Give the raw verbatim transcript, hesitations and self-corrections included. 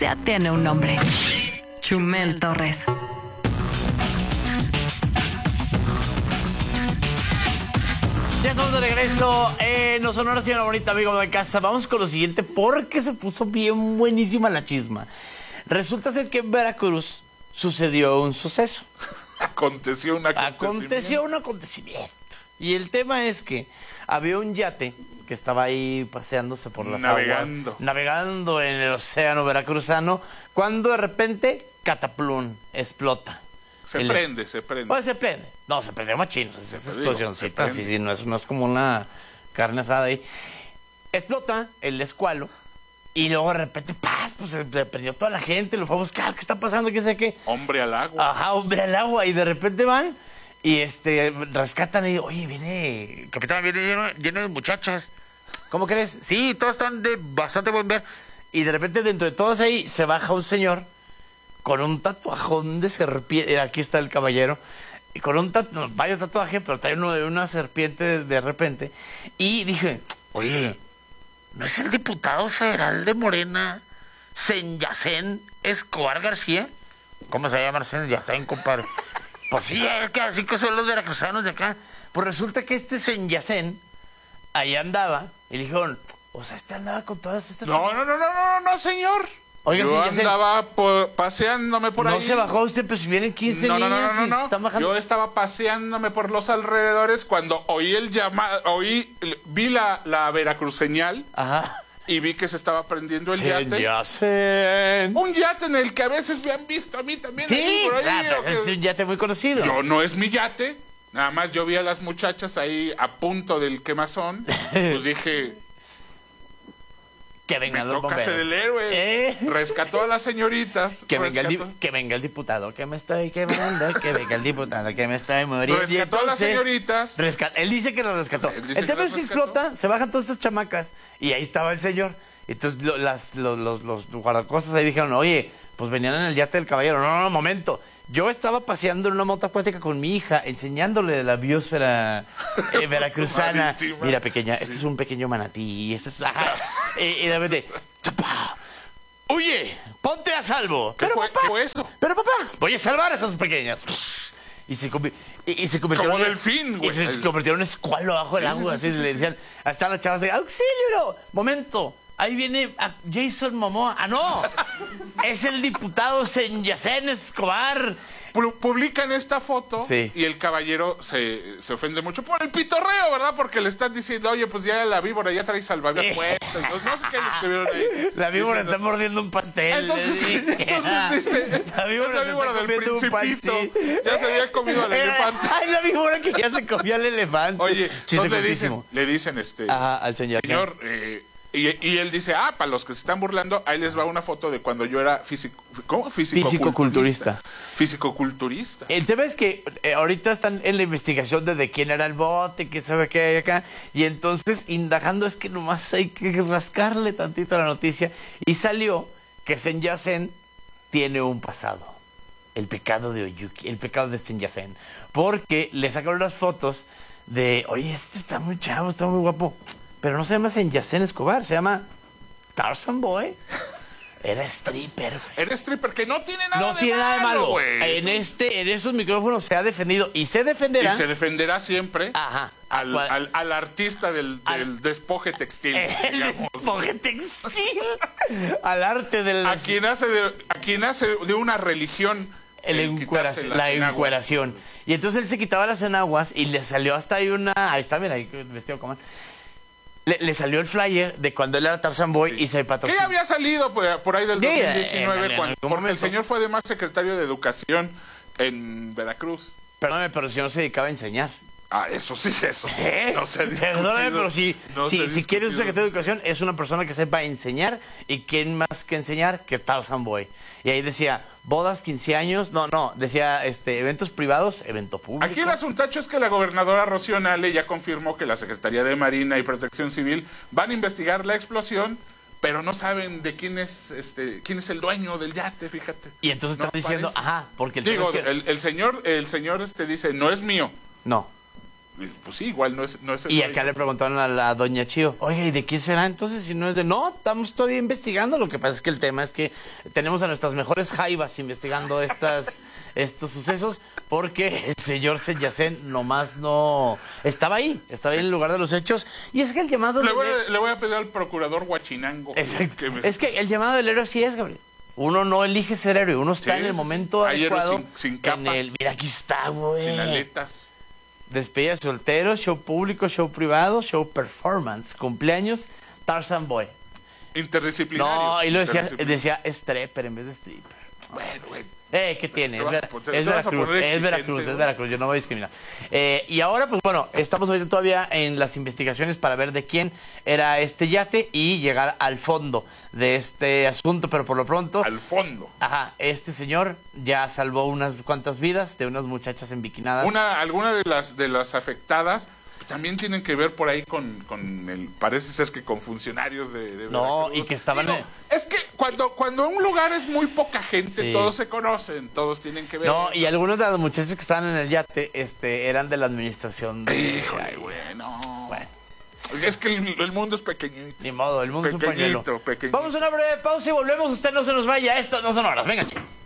ya tiene un nombre. Chumel Torres. Ya estamos de regreso en Los Sonora, señora bonita, amigo de casa. Vamos con lo siguiente porque se puso bien buenísima la chisma. Resulta ser que en Veracruz sucedió un suceso. Aconteció un acontecimiento. Aconteció un acontecimiento. Y el tema es que había un yate que estaba ahí paseándose por las Navegando. aguas. Navegando en el océano veracruzano, cuando de repente, cataplum, explota. Se El prende, es... se prende. Pues se prende. No, se prende machinos. Es esa explosioncita. Digo, Sí, sí, no es, no es como una carne asada ahí. Explota el escualo. Y luego de repente, ¡paz! Pues se prendió toda la gente, lo fue a buscar, ¿qué está pasando? ¿Qué sé qué? Hombre al agua. Ajá, hombre al agua. Y de repente van y este rescatan y oye, viene, capitán, viene lleno, lleno de muchachas. ¿Cómo crees? Sí, todos están de bastante buen ver. Y de repente dentro de todos ahí se baja un señor con un tatuajón de serpiente. Aquí está el caballero. Y con un tatuaje, varios tatuajes, pero trae uno de una serpiente de, de repente. Y dije, oye, ¿no es el diputado federal de Morena, Senyacén Escobar García? ¿Cómo se llama Senyacén, compadre? Pues sí, es que así que son los veracruzanos de acá. Pues resulta que este Senyacén ahí andaba y le dijeron, o sea, este andaba con todas estas... No, no, no, no, no, no, señor. Oiga, yo sí, andaba por, paseándome por no ahí. No se bajó usted, pues si vienen quince no, no, niñas no, no, no, y no. se están bajando. Yo estaba paseándome por los alrededores cuando oí el llamado, oí, vi la, la Veracruz señal. Ajá. Y vi que se estaba prendiendo el yate. Senyacén. Un yate en el que a veces me han visto a mí también. Sí, ahí, por ahí, claro, que... es un yate muy conocido. Yo no es mi yate. Nada más yo vi a las muchachas ahí a punto del quemazón. Pues dije... Que vengan me los toca bomberos. ser el héroe. ¿Eh? Rescató a las señoritas. Que venga, el rescató... di- que venga el diputado que me estoy quemando. Que venga el diputado que me estoy muriendo. Rescató Y entonces, a las señoritas. resca- Él dice que lo rescató. Él dice El tema que es lo que rescató. explota, se bajan todas estas chamacas. Y ahí estaba el señor. Entonces lo- las, los, los, los guardacostas ahí dijeron, oye, pues venían en el yate del caballero. No, no, no, momento. Yo estaba paseando en una moto acuática con mi hija, enseñándole de la biosfera eh, veracruzana. Marítima. Mira, pequeña, Sí. este es un pequeño manatí. Este es... Ajá. y, y de repente... ¡chapa! ¡Oye! ¡Ponte a salvo! ¿Qué Pero fue, papá, ¿Qué fue eso? pero papá, voy a salvar a esas pequeñas. Y se, convi- y, y se convirtieron Como en- delfín, Y güey. se convirtieron en un escualo bajo el Sí, agua. sí, así sí, le sí, decían. Hasta las chavas de ¡auxilio! Momento. Ahí viene a Jason Momoa. ¡Ah, no! Es el diputado Senyacén Escobar. Pu- Publican esta foto Sí. y el caballero se, se ofende mucho por el pitorreo, ¿verdad? Porque le están diciendo, oye, pues ya la víbora ya trae salvavidas puestas. Entonces, no sé qué le escribieron ahí. La víbora Diciendo- está mordiendo un pastel. Entonces, Sí. entonces dice, La víbora, es la se víbora está del comiendo un Principito. pastel. Ya se había comido al Era- elefante. Ay, la víbora que ya se comió al elefante. Oye, Chiste entonces le dicen, cortísimo. le dicen este, Ajá, al señor. señor, eh, y, y él dice, ah, para los que se están burlando, ahí les va una foto de cuando yo era físico, ¿cómo? Físico-culturista. Físico-culturista. El tema es que eh, ahorita están en la investigación de, de quién era el bote, quién sabe qué hay acá. Y entonces, indagando, es que nomás hay que rascarle tantito a la noticia. Y salió que Senyacén tiene un pasado. El pecado de Oyuki, el pecado de Senyacén. Porque le sacaron las fotos de, oye, este está muy chavo, está muy guapo. Pero no se llama Senyacén Escobar, se llama Tarzan Boy. Era stripper. Era stripper, que no tiene nada No de tiene nada de malo. güey. En este, en esos micrófonos se ha defendido y se defenderá. Y se defenderá siempre Ajá. al, ¿Cuál? al, al artista del, Al- del despoje textil. El digamos. despoje textil. Al arte del. A quien hace de, a quien hace de una religión el el encuera- quitarse la las enaguas. encueración. Y entonces él se quitaba las enaguas y le salió hasta ahí una. Ahí está, mira, ahí vestido como. Le, le salió el flyer de cuando él era Tarzan Boy Sí. y se Que patrocinó. ya había salido pues, por ahí del Sí, dos mil en- diecinueve, en cuando, algún porque momento. el señor fue además secretario de Educación en Veracruz. Perdóname, pero si no se dedicaba a enseñar. Ah, eso sí, eso sí. ¿Eh? No se ha Perdóname, discutido. pero si, No se si, ha si quieres un discutido. secretario de educación, es una persona que sepa enseñar. ¿Y quién más que enseñar que Tarzan Boy? Y ahí decía, bodas, quince años, no, no, decía este eventos privados, evento público. Aquí el asuntacho es que la gobernadora Rocío Nale ya confirmó que la Secretaría de Marina y Protección Civil van a investigar la explosión, pero no saben de quién es este quién es el dueño del yate, fíjate. Y entonces No están diciendo, parece. ajá, porque el tema Digo, es que- el, el señor el señor este dice, no es mío. No. Pues sí, igual no es, no es el Y dueño. acá le preguntaron a la doña Chío, oiga, ¿y de quién será entonces si no es de...? No, estamos todavía investigando. Lo que pasa es que el tema es que tenemos a nuestras mejores jaivas investigando estas, estos sucesos porque el señor Senyacén nomás no... Estaba ahí, estaba ahí en el lugar de los hechos. Y es que el llamado... Le voy, del- a, le voy a pedir al procurador Huachinango. Exacto. que me- Es que el llamado del héroe así es, Gabriel. Uno no elige ser héroe, uno está Sí, en el sí, momento sí. Hay héroes adecuado. sin- sin en capas. el... Mira, aquí está, güey. Sin aletas. Despedida de soltero, show público, show privado, show performance, cumpleaños, Tarzan Boy. Interdisciplinario. No, y lo decía, Interdisciplinario. decía stripper en vez de stripper. Bueno, güey. Eh, ¿qué tiene? te Es, vas a Vera- poner- te es vas a Veracruz, poner es exigente, Veracruz, es güey. Veracruz, yo no voy a discriminar. Eh, y ahora, pues bueno, estamos ahorita todavía en las investigaciones para ver de quién era este yate y llegar al fondo de este asunto, pero por lo pronto... Al fondo. Ajá, este señor ya salvó unas cuantas vidas de unas muchachas enbiquinadas. Una, alguna de las de las afectadas también tienen que ver por ahí con, con el, parece ser que con funcionarios de, de No, Veracruz. y que estaban Digo, en- es que cuando, cuando un lugar es muy poca gente, Sí. todos se conocen, todos tienen que ver. No, y algunos de los muchachos que estaban en el yate este, eran de la administración de... Híjole, Ay, bueno. Bueno. Es que el, el mundo es pequeñito. Ni modo, el mundo es un Pequeñito, pañuelo. pequeñito. Vamos a una breve pausa y volvemos. Usted no se nos vaya. Esto no son horas. Venga, chico.